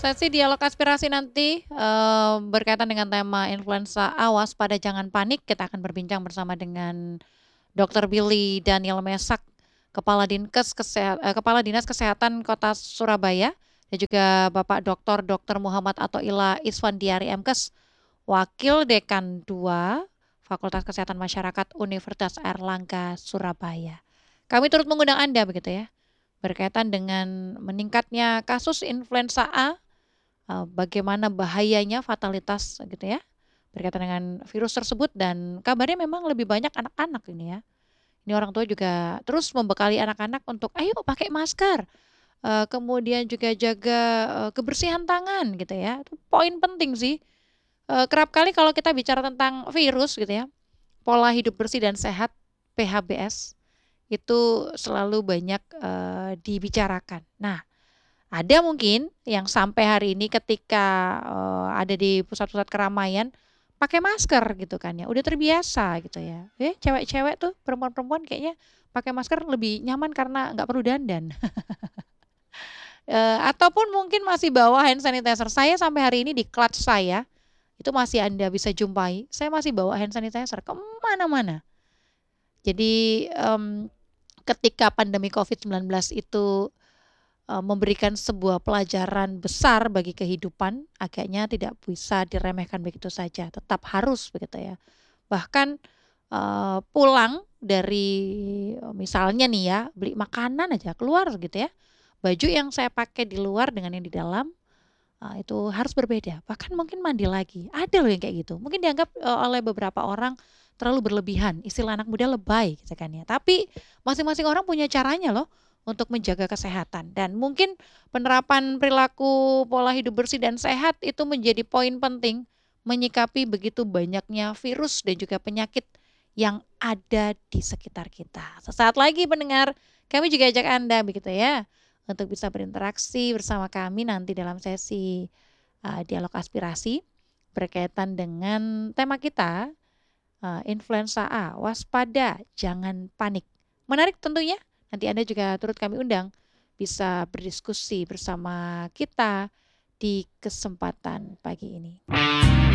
Sesi dialog aspirasi nanti, berkaitan dengan tema influenza awas pada jangan panik, kita akan berbincang bersama dengan Dr. Billy Daniel Mesak, Kepala Dinas Kesehatan Kota Surabaya, dan juga Bapak Dr. Muhammad Athoillah Isfandiari MKes, Wakil Dekan 2 Fakultas Kesehatan Masyarakat Universitas Airlangga Surabaya. Kami turut mengundang Anda begitu ya, berkaitan dengan meningkatnya kasus influenza A, bagaimana bahayanya fatalitas gitu ya, berkaitan dengan virus tersebut dan kabarnya memang lebih banyak anak-anak ini ya. Ini orang tua juga terus membekali anak-anak untuk ayo pakai masker, kemudian juga jaga, kebersihan tangan gitu ya, itu poin penting sih. Kerap kali kalau kita bicara tentang virus gitu ya, pola hidup bersih dan sehat PHBS itu selalu banyak, dibicarakan. Nah, ada mungkin yang sampai hari ini ketika, ada di pusat-pusat keramaian pakai masker gitu kan ya, udah terbiasa gitu ya. Cewek-cewek tuh, perempuan-perempuan kayaknya pakai masker lebih nyaman karena nggak perlu dandan. Ataupun mungkin masih bawa hand sanitizer. Saya sampai hari ini di clutch saya, itu masih Anda bisa jumpai, saya masih bawa hand sanitizer ke mana-mana. Jadi, ketika pandemi COVID-19 itu memberikan sebuah pelajaran besar bagi kehidupan, agaknya tidak bisa diremehkan begitu saja, tetap harus begitu ya. Bahkan, pulang dari, misalnya nih ya, beli makanan aja keluar gitu ya, baju yang saya pakai di luar dengan yang di dalam, itu harus berbeda, bahkan mungkin mandi lagi, ada loh yang kayak gitu. Mungkin dianggap, oleh beberapa orang terlalu berlebihan, istilah anak muda lebay gitu kan ya. Tapi masing-masing orang punya caranya loh untuk menjaga kesehatan dan mungkin penerapan perilaku pola hidup bersih dan sehat itu menjadi poin penting menyikapi begitu banyaknya virus dan juga penyakit yang ada di sekitar kita. Sesaat lagi pendengar, kami juga ajak Anda begitu ya untuk bisa berinteraksi bersama kami nanti dalam sesi, dialog aspirasi berkaitan dengan tema kita, influenza A, waspada jangan panik. Menarik tentunya, nanti Anda juga turut kami undang bisa berdiskusi bersama kita di kesempatan pagi ini.